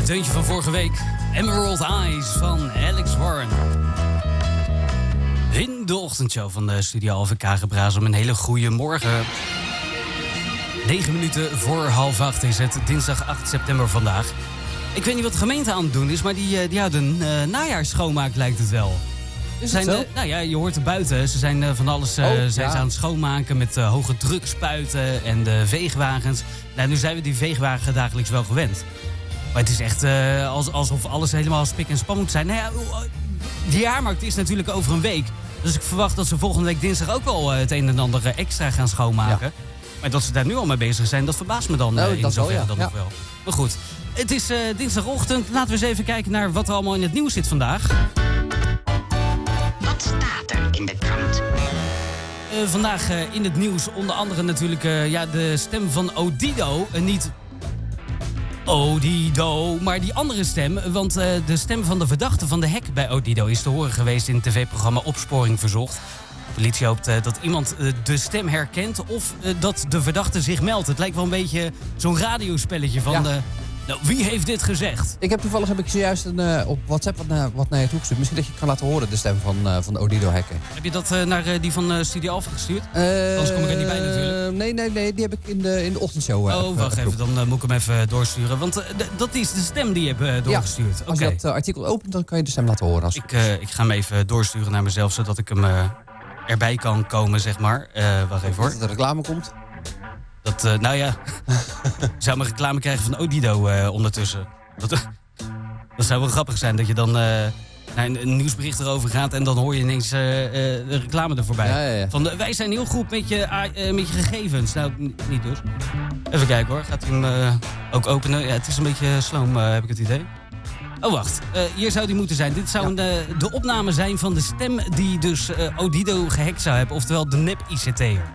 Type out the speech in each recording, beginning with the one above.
deuntje van vorige week. Emerald Eyes van Alex Warren. In de ochtendshow van de Studio Alphen Kagenbraas om een hele goede morgen. 9 minuten voor 7:30 is het, dinsdag 8 september vandaag. Ik weet niet wat de gemeente aan het doen is, maar die houden een najaarsschoonmaak lijkt het wel. Is het zo? Nou ja, je hoort er buiten. Ze zijn van alles zijn ze aan het schoonmaken met hoge drukspuiten en de veegwagens. Nou, nu zijn we die veegwagen dagelijks wel gewend. Maar het is echt alsof alles helemaal spik en span moet zijn. Nou ja, de jaarmarkt is natuurlijk over een week. Dus ik verwacht dat ze volgende week dinsdag ook wel het een en ander extra gaan schoonmaken. Ja. Maar dat ze daar nu al mee bezig zijn, dat verbaast me dan in zoverre dan nog wel. Maar goed, het is dinsdagochtend. Laten we eens even kijken naar wat er allemaal in het nieuws zit vandaag. Wat staat er in de krant? Vandaag in het nieuws onder andere natuurlijk de stem van Odido. Niet Odido, maar die andere stem. Want de stem van de verdachte van de hack bij Odido is te horen geweest in het tv-programma Opsporing Verzocht. De politie hoopt dat iemand de stem herkent of dat de verdachte zich meldt. Het lijkt wel een beetje zo'n radiospelletje van... Nou, wie heeft dit gezegd? Ik heb zojuist op WhatsApp wat naar je toe gestuurd. Misschien dat je kan laten horen de stem van de Odido-hacker. Heb je dat naar die van Studio Alphen gestuurd? Anders kom ik er niet bij natuurlijk. Nee, die heb ik in de ochtendshow. Wacht even, dan moet ik hem even doorsturen. Want dat is de stem die je hebt doorgestuurd. Als je dat artikel opent, dan kan je de stem laten horen. Ik ga hem even doorsturen naar mezelf, zodat ik hem erbij kan komen, zeg maar. Wacht even hoor. Dat er reclame komt. Dat, nou ja, zou maar reclame krijgen van Odido ondertussen. Dat zou wel grappig zijn, dat je dan naar een nieuwsbericht erover gaat... en dan hoor je ineens de reclame er voorbij. Ja. Van, wij zijn heel goed met je gegevens. Nou, niet dus. Even kijken hoor, gaat hij hem ook openen? Ja, het is een beetje sloom, heb ik het idee. Oh, wacht. Hier zou die moeten zijn. Dit zou de opname zijn van de stem die dus Odido gehackt zou hebben. Oftewel de nep-ICT'er.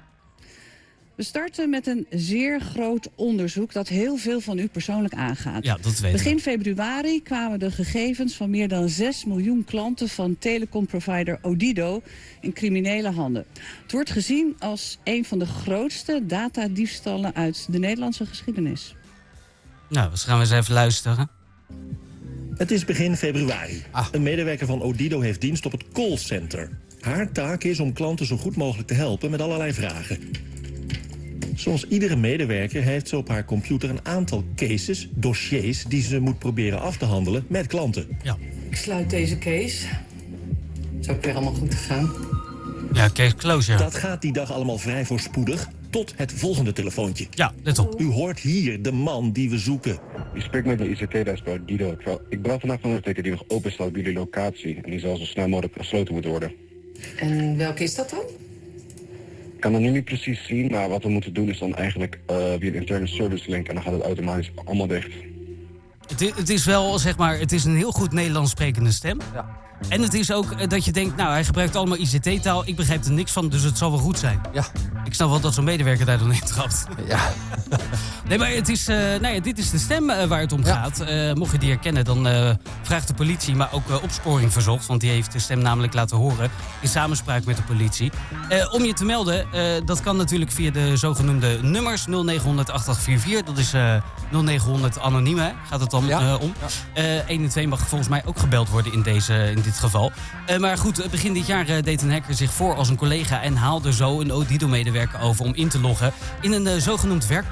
We starten met een zeer groot onderzoek dat heel veel van u persoonlijk aangaat. Ja, dat weet ik. Begin februari kwamen de gegevens van meer dan 6 miljoen klanten van telecomprovider Odido in criminele handen. Het wordt gezien als een van de grootste datadiefstallen uit de Nederlandse geschiedenis. Nou, dus gaan we eens even luisteren. Het is begin februari. Een medewerker van Odido heeft dienst op het callcenter. Haar taak is om klanten zo goed mogelijk te helpen met allerlei vragen. Zoals iedere medewerker heeft ze op haar computer een aantal cases, dossiers... die ze moet proberen af te handelen met klanten. Ja. Ik sluit deze case. Het is ook weer allemaal goed gegaan. Ja, case close, ja. Dat gaat die dag allemaal vrij voorspoedig tot het volgende telefoontje. Ja, let op. U hoort hier de man die we zoeken. U spreekt met een ICT-desk bij Odido. Ik bel vandaag van een teken die nog open staat op jullie locatie. En die zal zo snel mogelijk gesloten moeten worden. En welke is dat dan? Ik kan het nu niet precies zien, maar wat we moeten doen is dan eigenlijk via een interne service link en dan gaat het automatisch allemaal dicht. Het is wel, zeg maar, het is een heel goed Nederlands sprekende stem. Ja. En het is ook dat je denkt, nou, hij gebruikt allemaal ICT-taal. Ik begrijp er niks van, dus het zal wel goed zijn. Ja. Ik snap wel dat zo'n medewerker daar dan in trapt. Ja. Nee, maar het is, dit is de stem waar het om gaat. Mocht je die herkennen, dan vraagt de politie, maar ook Opsporing Verzocht. Want die heeft de stem namelijk laten horen in samenspraak met de politie. Om je te melden, dat kan natuurlijk via de zogenoemde nummers 0900 8844. Dat is 0900 anoniem, hè? Gaat het dan om. 1 en 2 mag volgens mij ook gebeld worden in dit geval. Maar goed, begin dit jaar deed een hacker zich voor als een collega en haalde zo een Odido-medewerker over om in te loggen in een zogenoemd werk.